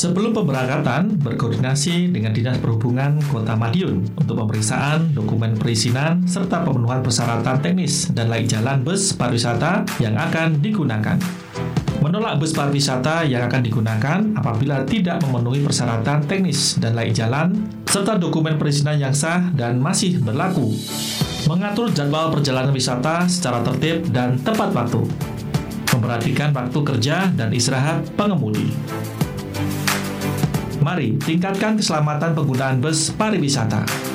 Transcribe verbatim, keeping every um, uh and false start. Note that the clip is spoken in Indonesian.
Sebelum pemberangkatan, berkoordinasi dengan Dinas Perhubungan Kota Madiun untuk pemeriksaan dokumen perizinan serta pemenuhan persyaratan teknis dan laik jalan bus pariwisata yang akan digunakan. Menolak bus pariwisata yang akan digunakan apabila tidak memenuhi persyaratan teknis dan laik jalan serta dokumen perizinan yang sah dan masih berlaku. Mengatur jadwal perjalanan wisata secara tertib dan tepat waktu. Memperhatikan waktu kerja dan istirahat pengemudi. Mari tingkatkan keselamatan penggunaan bus pariwisata.